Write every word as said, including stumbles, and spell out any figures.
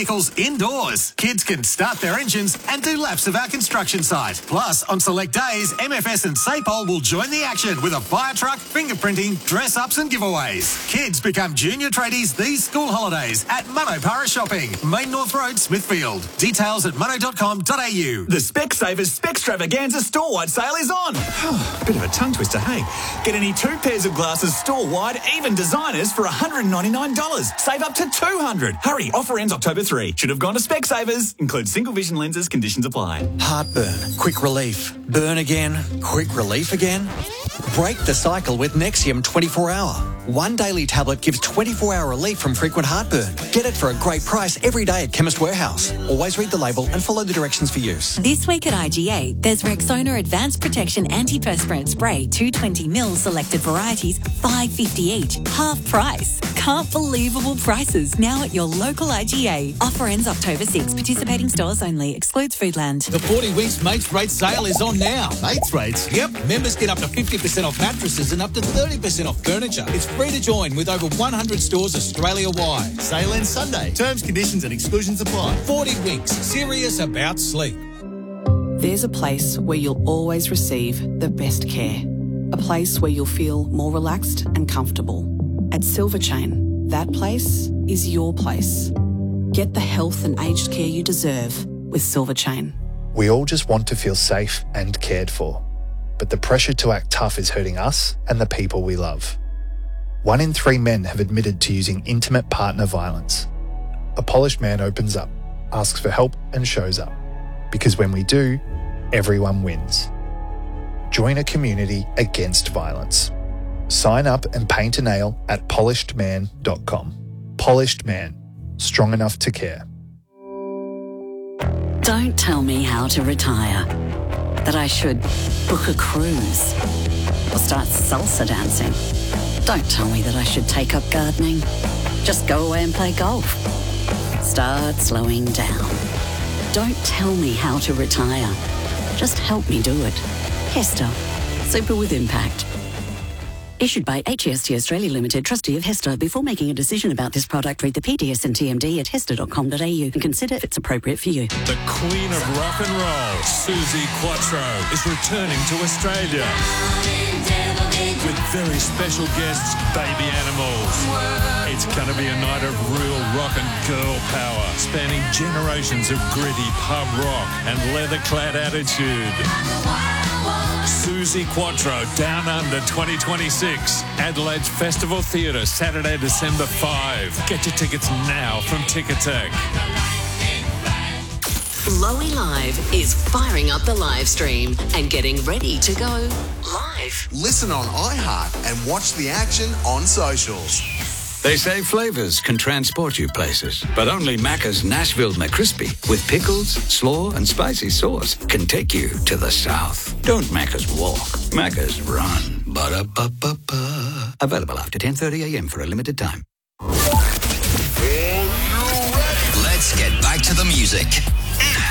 vehicles indoors. Kids can start their engines and do laps of our construction site. Plus, on select days, M F S and Sapol will join the action with a fire truck, fingerprinting, dress-ups and giveaways. Kids become junior tradies these school holidays at Munno Shopping, Main North Road, Smithfield. Details at munno dot com dot a u. The Specsavers Specstravaganza store-wide sale is on. Bit of a tongue twister, hey? Get any two pairs of glasses store-wide, even designers, for one hundred ninety-nine dollars. Save up to two hundred dollars. Hurry, offer ends October third. Should have gone to Specsavers. Includes single vision lenses, conditions apply. Heartburn, quick relief. Burn again, quick relief again. Break the cycle with Nexium twenty-four hour. One daily tablet gives twenty-four hour relief from frequent heartburn. Get it for a great price every day at Chemist Warehouse. Always read the label and follow the directions for use. This week at I G A, there's Rexona Advanced Protection Antiperspirant Spray, two hundred twenty mil selected varieties, five fifty each, half price. Can't believable prices now at your local I G A. Offer ends October sixth. Participating stores only. Excludes Foodland. The forty Winks Mates Rate sale is on now. Mates Rates? Yep. Members get up to fifty percent off mattresses and up to thirty percent off furniture. It's free to join with over one hundred stores Australia-wide. Sale ends Sunday. Terms, conditions and exclusions apply. forty Winks. Serious about sleep. There's a place where you'll always receive the best care. A place where you'll feel more relaxed and comfortable. At Silver Chain, that place is your place. Get the health and aged care you deserve with Silver Chain. We all just want to feel safe and cared for. But the pressure to act tough is hurting us and the people we love. One in three men have admitted to using intimate partner violence. A polished man opens up, asks for help and shows up. Because when we do, everyone wins. Join a community against violence. Sign up and paint a nail at polished man dot com. Polished Man. Strong enough to care. Don't tell me how to retire. That I should book a cruise or start salsa dancing. Don't tell me that I should take up gardening. Just go away and play golf. Start slowing down. Don't tell me how to retire. Just help me do it. Hester. Super with impact. Issued by H E S T Australia Limited, trustee of Hester. Before making a decision about this product, read the P D S and T M D at hester dot com dot a u and consider if it's appropriate for you. The Queen of Rock and Roll, Suzi Quatro, is returning to Australia with very special guests, Baby Animals. It's going to be a night of real rock and girl power, spanning generations of gritty pub rock and leather-clad attitude. Suzi Quatro, Down Under twenty twenty-six. Adelaide's Festival Theatre, Saturday, December fifth. Get your tickets now from Ticketek. Lowy Live is firing up the live stream and getting ready to go live. Listen on iHeart and watch the action on socials. They say flavours can transport you places, but only Macca's Nashville McCrispy with pickles, slaw and spicy sauce can take you to the south. Don't Macca's walk, Macca's run. Ba-da-ba-ba-ba. Available after ten thirty a m for a limited time. Let's get back to the music.